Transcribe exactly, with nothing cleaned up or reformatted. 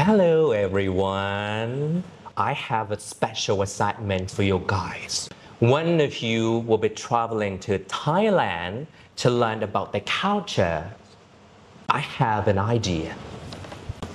Hello everyone. I have a special assignment for you guys. One of you will be traveling to Thailand to learn about the culture. I have an idea.